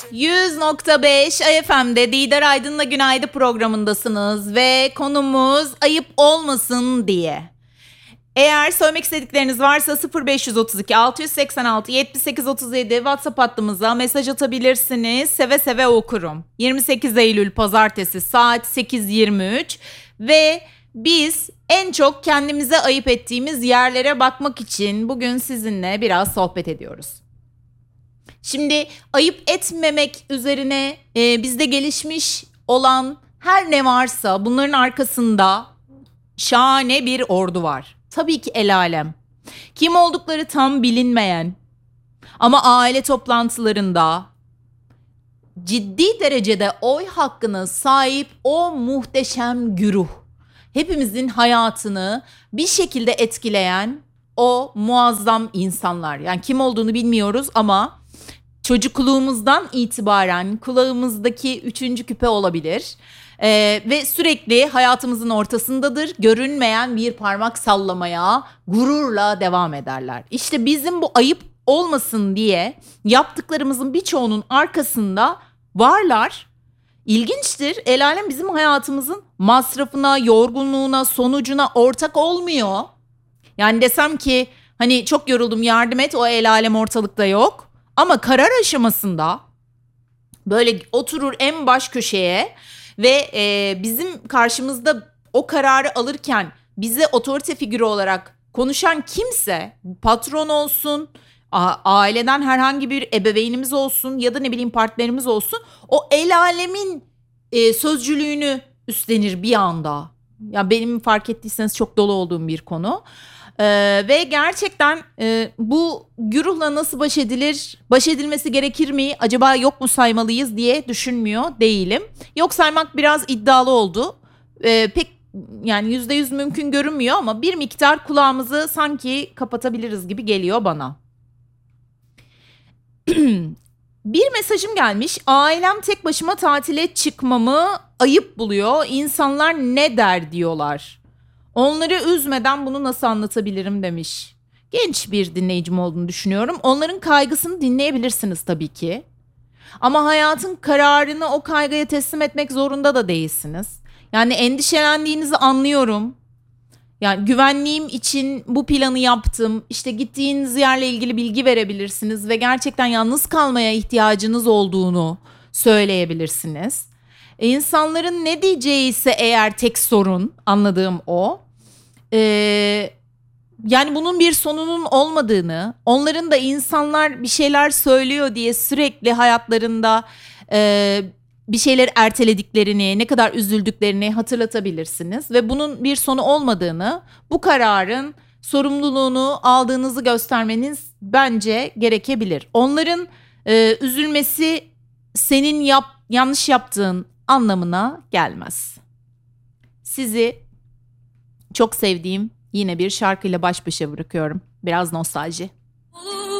100.5 AFM'de Didar Aydın'la Günaydın programındasınız ve konumuz ayıp olmasın diye. Eğer söylemek istedikleriniz varsa 0532 686 78 37 WhatsApp hattımıza mesaj atabilirsiniz. Seve seve okurum. 28 Eylül Pazartesi saat 8.23 ve biz en çok kendimize ayıp ettiğimiz yerlere bakmak için bugün sizinle biraz sohbet ediyoruz. Şimdi ayıp etmemek üzerine bizde gelişmiş olan her ne varsa bunların arkasında şahane bir ordu var. Tabii ki el alem. Kim oldukları tam bilinmeyen ama aile toplantılarında ciddi derecede oy hakkına sahip o muhteşem güruh. Hepimizin hayatını bir şekilde etkileyen o muazzam insanlar. Yani kim olduğunu bilmiyoruz ama çocukluğumuzdan itibaren kulağımızdaki üçüncü küpe olabilir. Ve sürekli hayatımızın ortasındadır. Görünmeyen bir parmak sallamaya gururla devam ederler. İşte bizim bu ayıp olmasın diye yaptıklarımızın birçoğunun arkasında varlar. İlginçtir. El alem bizim hayatımızın masrafına, yorgunluğuna, sonucuna ortak olmuyor. Yani desem ki hani çok yoruldum yardım et, o el alem ortalıkta yok. Ama karar aşamasında böyle oturur en baş köşeye ve bizim karşımızda o kararı alırken bize otorite figürü olarak konuşan kimse, patron olsun, aileden herhangi bir ebeveynimiz olsun ya da ne bileyim partnerimiz olsun, o el alemin sözcülüğünü üstlenir bir anda. Ya benim fark ettiyseniz çok dolu olduğum bir konu. Ve gerçekten bu güruhla nasıl baş edilir, baş edilmesi gerekir mi, acaba yok mu saymalıyız diye düşünmüyor değilim. Yok saymak biraz iddialı oldu. Pek yani %100 mümkün görünmüyor ama bir miktar kulağımızı sanki kapatabiliriz gibi geliyor bana. Bir mesajım gelmiş. Ailem tek başıma tatile çıkmamı ayıp buluyor. İnsanlar ne der diyorlar. Onları üzmeden bunu nasıl anlatabilirim demiş. Genç bir dinleyicim olduğunu düşünüyorum. Onların kaygısını dinleyebilirsiniz tabii ki. Ama hayatın kararını o kaygıya teslim etmek zorunda da değilsiniz. Yani endişelendiğinizi anlıyorum. Yani güvenliğim için bu planı yaptım. İşte gittiğiniz yerle ilgili bilgi verebilirsiniz ve gerçekten yalnız kalmaya ihtiyacınız olduğunu söyleyebilirsiniz. İnsanların ne diyeceği ise eğer tek sorun, anladığım o. Yani bunun bir sonunun olmadığını, onların da insanlar bir şeyler söylüyor diye sürekli hayatlarında bir şeyler ertelediklerini, ne kadar üzüldüklerini hatırlatabilirsiniz. Ve bunun bir sonu olmadığını, bu kararın sorumluluğunu aldığınızı göstermeniz bence gerekebilir. Onların üzülmesi senin yanlış yaptığın anlamına gelmez. Sizi çok sevdiğim yine bir şarkıyla baş başa bırakıyorum. Biraz nostalji.